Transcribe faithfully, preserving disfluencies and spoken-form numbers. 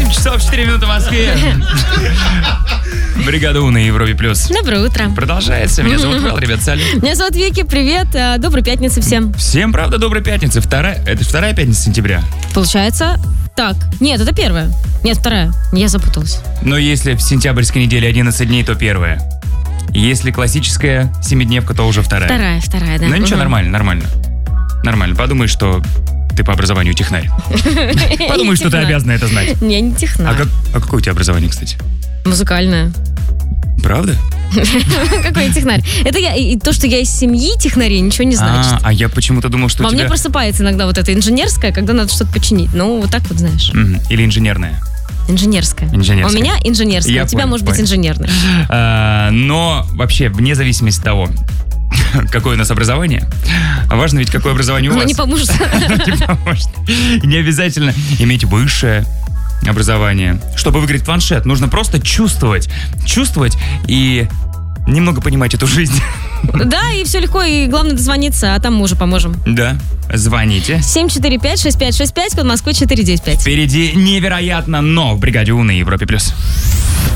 семь часов четыре минуты в Москве. Бригада У на Европе плюс. Доброе утро. Продолжается. Меня зовут Вэл, ребят, салют. Меня зовут Вики, привет. Доброй пятницы всем. Всем, правда, доброй пятницы. Вторая, это вторая пятница сентября. Получается, так. Нет, это первая. Нет, вторая. Я запуталась. Но если в сентябрьской неделе одиннадцать дней, то первая. Если классическая семидневка, то уже вторая. Вторая, вторая, да. Ну ничего, Угу. нормально, нормально. Нормально. Подумай, что ты по образованию технарь. Подумай, что ты обязана это знать. Я не технарь. А, как, а какое у тебя образование, кстати? Музыкальная. Правда? Какой технарь? Это я, и то, что я из семьи технарей, ничего не значит. А, а я почему-то думал, что Во у тебя... мне просыпается иногда вот это инженерское, когда надо что-то починить. Ну, вот так вот, знаешь. Мгм. Или инженерная. Инженерское. Инженерское. У меня инженерское, Я у тебя понял, может быть понял. инженерное. А, но вообще, вне зависимости от того, какое у нас образование, важно ведь, какое образование у Оно вас. не поможет. Не поможет. И не обязательно иметь высшее образование. Чтобы выиграть планшет, нужно просто чувствовать. Чувствовать и немного понимать эту жизнь. Да, и все легко, и главное дозвониться, а там мы уже поможем. Да, звоните. семь четыре пять шесть пять шесть пять, код Москвы четыре девять пять. Впереди невероятно, но в бригаде У на Европе плюс.